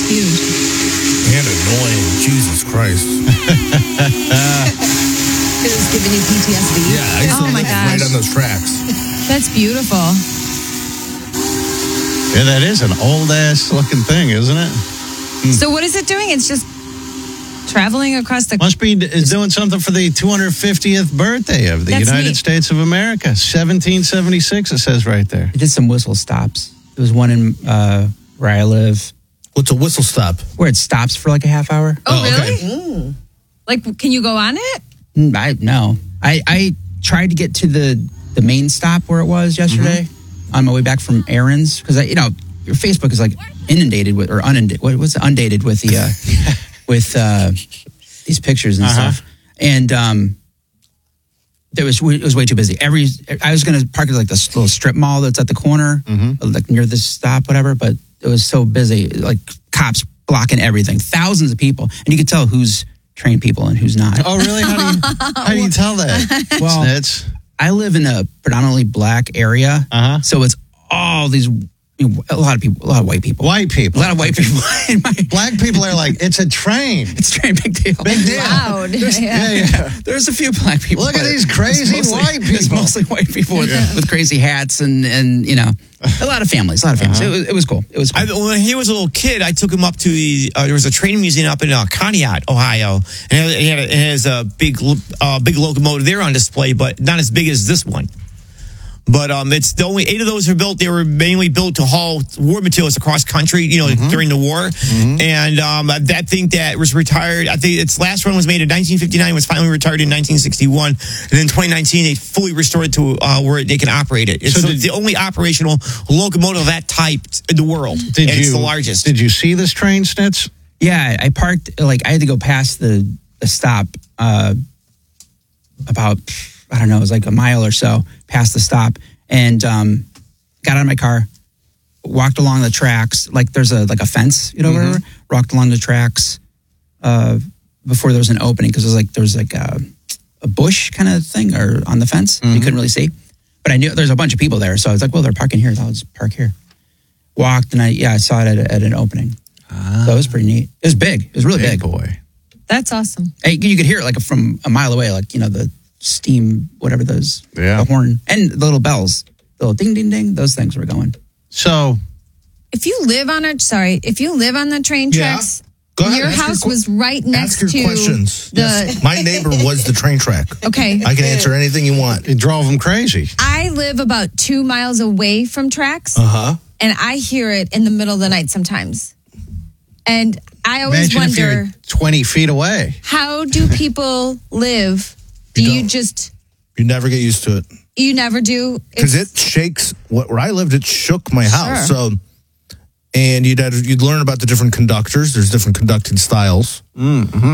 huge. And annoying. Jesus Christ. It was giving you PTSD. Yeah, I used to Oh my live right gosh. on those tracks. That's beautiful. Yeah, that is an old-ass looking thing, isn't it? So what is it doing? It's just traveling across the... Must be doing something for the 250th birthday of the That's United neat. States of America. 1776, it says right there. I did some whistle stops. There was one in where I live What's a whistle stop? where it stops for like a half hour. Oh, okay. really? Like, can you go on it? No. I tried to get to the main stop where it was yesterday on my way back from errands because your Facebook is like inundated with or undated. What's undated with the with these pictures and stuff. And it was way too busy. I was going to park at like this little strip mall that's at the corner, like near this stop, whatever. But it was so busy, like cops blocking everything, thousands of people, and you could tell who's trained people and who's not. Oh, really? How do you tell that? Well, Snitz? I live in a predominantly black area, so it's all these a lot of white people. White people. A lot of white people. In my, Black people are like, it's a train. it's a big deal. Big deal. Loud. Yeah. There's a few black people. Look at but these crazy it's mostly- white people. It's mostly white people with crazy hats and a lot of families. It was cool. It was cool. When he was a little kid, I took him up to there was a train museum up in Conneaut, Ohio, and it has a big locomotive there on display, but not as big as this one. But it's the only 8 of those are built. They were mainly built to haul war materials across country, during the war. And that thing that was retired, I think its last run was made in 1959, was finally retired in 1961. And then 2019, they fully restored it to where they can operate it. It's the only operational locomotive of that type in the world. It's the largest. Did you see this train, Snitz? Yeah, I parked, I had to go past the stop about, I don't know, it was like a mile or so past the stop, and got out of my car, walked along the tracks, like there's a fence, whatever, walked along the tracks before there was an opening, because there was a bush kind of thing or on the fence. You couldn't really see. But I knew there's a bunch of people there, so I was like, well, they're parking here, I'll just park here. Walked, and I saw it at an opening. So it was pretty neat. It was big. It was really big. Boy. That's awesome. Hey, you could hear it from a mile away, the steam, whatever those, the horn, and the little bells, the little ding, ding, ding, those things were going. So, If you live on the train tracks, Go ahead, your ask house your was right next ask your to questions. the... My neighbor was the train track. Okay. I can answer anything you want. it drove them crazy. I live about 2 miles away from tracks, and I hear it in the middle of the night sometimes. And I always Imagine if wonder, you're 20 feet away. how do people live? Do you don't. just... You never get used to it. You never do? Because it shakes. Where I lived, it shook my house. Sure. So, and you'd learn about the different conductors. There's different conducting styles.